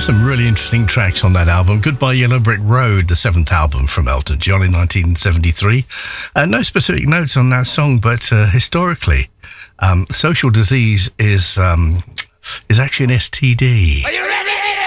some really interesting tracks on that album. Goodbye Yellow Brick Road, the 7th album from Elton John in 1973. No specific notes on that song, but historically, social disease is actually an STD. Are you ready?